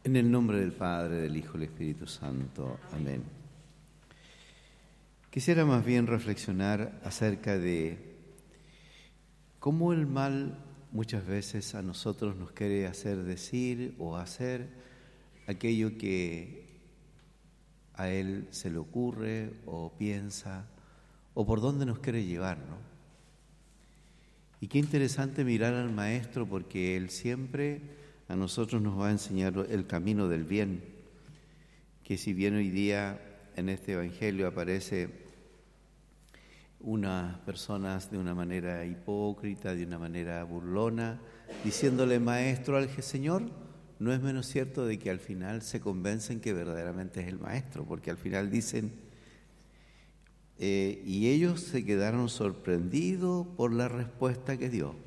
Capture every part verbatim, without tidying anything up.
En el nombre del Padre, del Hijo y del Espíritu Santo. Amén. Quisiera más bien reflexionar acerca de cómo el mal muchas veces a nosotros nos quiere hacer decir o hacer aquello que a él se le ocurre o piensa o por dónde nos quiere llevar, ¿no? Y qué interesante mirar al Maestro, porque él siempre a nosotros nos va a enseñar el camino del bien, que si bien hoy día en este Evangelio aparece unas personas de una manera hipócrita, de una manera burlona, diciéndole Maestro al Señor, no es menos cierto de que al final se convencen que verdaderamente es el Maestro, porque al final dicen, eh, y ellos se quedaron sorprendidos por la respuesta que dio.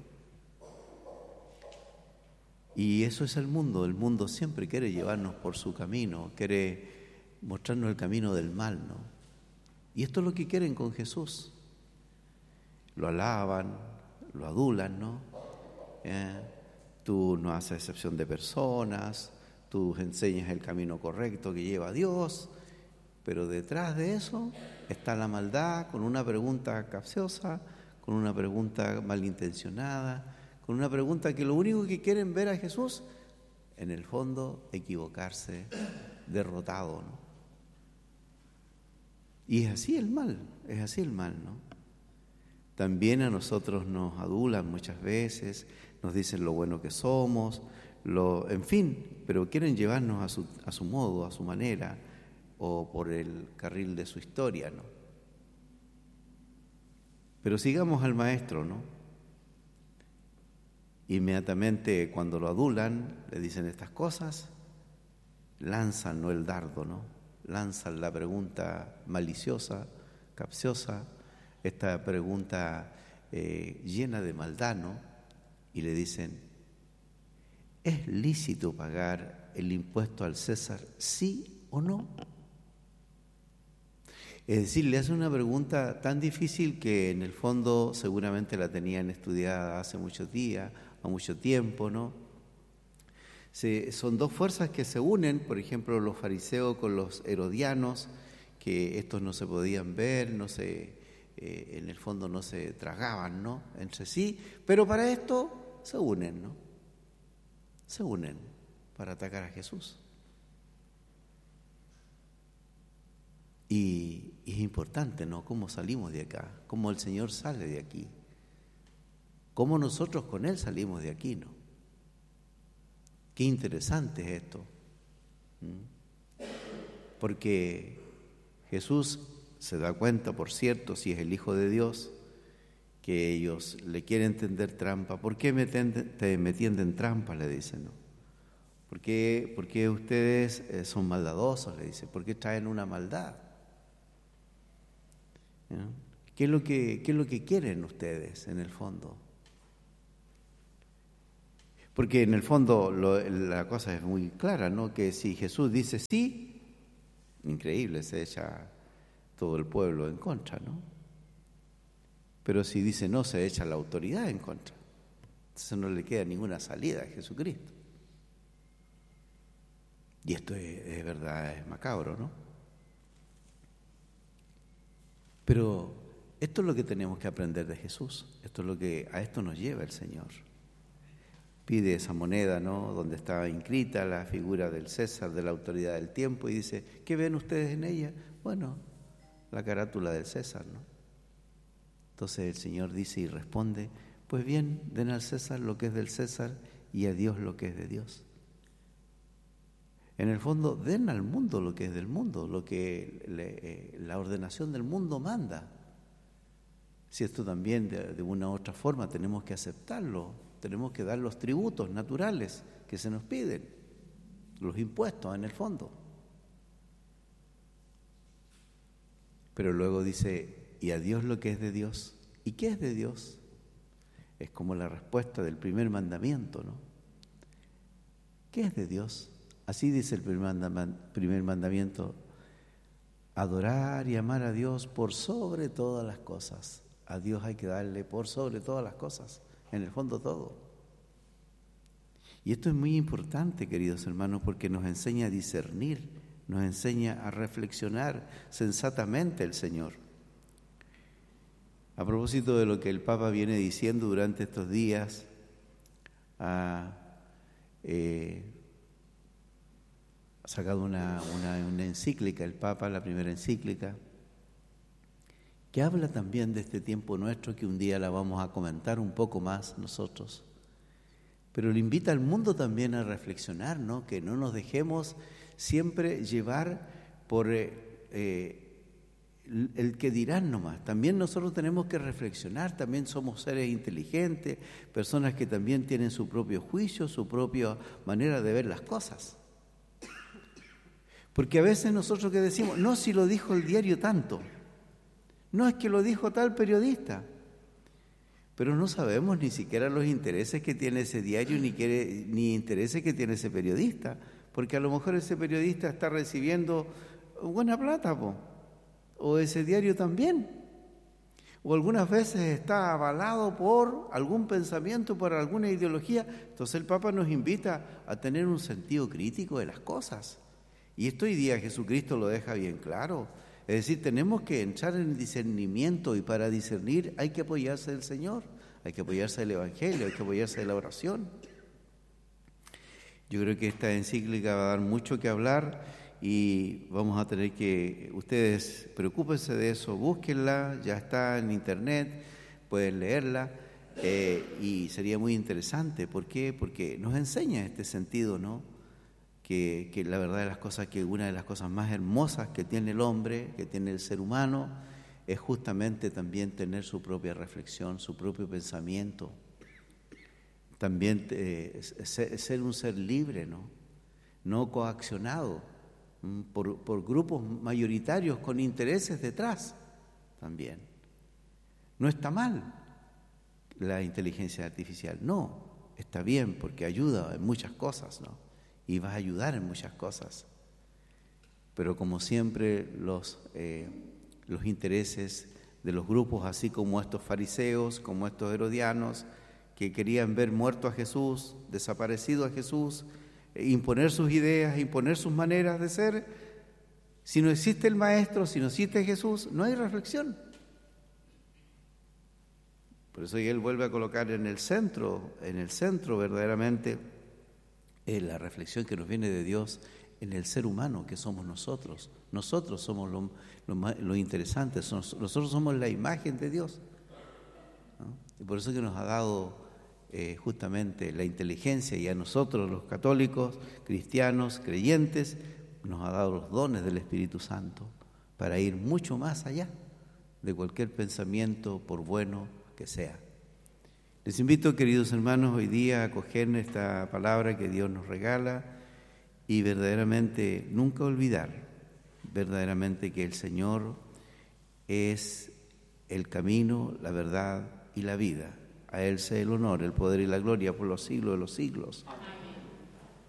Y eso es el mundo, el mundo siempre quiere llevarnos por su camino, quiere mostrarnos el camino del mal, ¿no? Y esto es lo que quieren con Jesús. Lo alaban, lo adulan, ¿no? Eh, tú no haces excepción de personas, tú enseñas el camino correcto que lleva a Dios, pero detrás de eso está la maldad con una pregunta capciosa, con una pregunta malintencionada, con una pregunta que lo único que quieren ver a Jesús, en el fondo, equivocarse, derrotado, ¿no? Y es así el mal, es así el mal, ¿no? También a nosotros nos adulan muchas veces, nos dicen lo bueno que somos, lo, en fin, pero quieren llevarnos a su, a su modo, a su manera, o por el carril de su historia, ¿no? Pero sigamos al Maestro, ¿no? Inmediatamente cuando lo adulan, le dicen estas cosas, lanzan, ¿no?, el dardo, ¿no? Lanzan la pregunta maliciosa, capciosa, esta pregunta eh, llena de maldad, ¿no? Y le dicen, ¿es lícito pagar el impuesto al César, sí o no? Es decir, le hacen una pregunta tan difícil que en el fondo seguramente la tenían estudiada hace muchos días, a mucho tiempo, ¿no? Se, son dos fuerzas que se unen, por ejemplo, los fariseos con los herodianos, que estos no se podían ver, no se, eh, en el fondo no se tragaban, ¿no?, entre sí, pero para esto se unen, ¿no? Se unen para atacar a Jesús. Y, y es importante, ¿no?, cómo salimos de acá, cómo el Señor sale de aquí, cómo nosotros con Él salimos de aquí, ¿no? Qué interesante es esto. ¿Mm? Porque Jesús se da cuenta, por cierto, si es el Hijo de Dios, que ellos le quieren tender trampa. ¿Por qué me, tenden, te, me tienden trampa?, le dicen, ¿no? ¿Por qué, por qué ustedes eh, son maldadosos?, le dicen. ¿Por qué traen una maldad? ¿No? ¿Qué es lo que, qué es lo que quieren ustedes en el fondo? Porque en el fondo lo, la cosa es muy clara, ¿no? Que si Jesús dice sí, increíble, se echa todo el pueblo en contra, ¿no? Pero si dice no, se echa la autoridad en contra. Entonces no le queda ninguna salida a Jesucristo. Y esto es, es verdad, es macabro, ¿no? Pero esto es lo que tenemos que aprender de Jesús. Esto es lo que a esto nos lleva el Señor. Pide esa moneda, ¿no?, donde estaba inscrita la figura del César, de la autoridad del tiempo, y dice, ¿qué ven ustedes en ella? Bueno, la carátula del César, ¿no? Entonces el Señor dice y responde, pues bien, den al César lo que es del César y a Dios lo que es de Dios. En el fondo, den al mundo lo que es del mundo, lo que le, eh, la ordenación del mundo manda. Si esto también de, de una u otra forma tenemos que aceptarlo, tenemos que dar los tributos naturales que se nos piden, los impuestos en el fondo. Pero luego dice, y a Dios lo que es de Dios. ¿Y qué es de Dios? Es como la respuesta del primer mandamiento, ¿no? ¿Qué es de Dios? Así dice el primer mandamiento, adorar y amar a Dios por sobre todas las cosas. A Dios hay que darle por sobre todas las cosas, en el fondo todo. Y esto es muy importante, queridos hermanos, porque nos enseña a discernir, nos enseña a reflexionar sensatamente el Señor. A propósito de lo que el Papa viene diciendo durante estos días, ha eh, sacado una, una, una encíclica, el Papa, la primera encíclica, que habla también de este tiempo nuestro, que un día la vamos a comentar un poco más nosotros. Pero le invita al mundo también a reflexionar, ¿no? Que no nos dejemos siempre llevar por eh, eh, el que dirán nomás. También nosotros tenemos que reflexionar, también somos seres inteligentes, personas que también tienen su propio juicio, su propia manera de ver las cosas. Porque a veces nosotros que decimos, no, si lo dijo el diario tanto, no es que lo dijo tal periodista, pero no sabemos ni siquiera los intereses que tiene ese diario ni, quiere, ni intereses que tiene ese periodista, porque a lo mejor ese periodista está recibiendo buena plata, po, o ese diario también, o algunas veces está avalado por algún pensamiento, por alguna ideología. Entonces el Papa nos invita a tener un sentido crítico de las cosas, y esto hoy día Jesucristo lo deja bien claro. Es decir, tenemos que entrar en el discernimiento, y para discernir hay que apoyarse del Señor, hay que apoyarse del Evangelio, hay que apoyarse de la oración. Yo creo que esta encíclica va a dar mucho que hablar y vamos a tener que, ustedes preocúpense de eso, búsquenla, ya está en internet, pueden leerla eh, y sería muy interesante. ¿Por qué? Porque nos enseña este sentido, ¿no? Que, que la verdad de las cosas, que una de las cosas más hermosas que tiene el hombre, que tiene el ser humano, es justamente también tener su propia reflexión, su propio pensamiento, también eh, ser, ser un ser libre, ¿no? No coaccionado por, por grupos mayoritarios con intereses detrás también. No está mal la inteligencia artificial, no, está bien porque ayuda en muchas cosas, ¿no? Y vas a ayudar en muchas cosas, pero como siempre los, eh, los intereses de los grupos, así como estos fariseos, como estos herodianos, que querían ver muerto a Jesús, desaparecido a Jesús, eh, imponer sus ideas, imponer sus maneras de ser. Si no existe el Maestro, si no existe Jesús, no hay reflexión. Por eso él vuelve a colocar en el centro, en el centro verdaderamente, Eh, la reflexión que nos viene de Dios en el ser humano que somos nosotros. Nosotros somos lo, lo, lo interesante, nosotros somos la imagen de Dios, ¿no? Y por eso que nos ha dado eh, justamente la inteligencia, y a nosotros los católicos, cristianos, creyentes, nos ha dado los dones del Espíritu Santo para ir mucho más allá de cualquier pensamiento, por bueno que sea. Les invito, queridos hermanos, hoy día a acoger esta palabra que Dios nos regala y verdaderamente nunca olvidar, verdaderamente que el Señor es el camino, la verdad y la vida. A Él sea el honor, el poder y la gloria por los siglos de los siglos. Amén.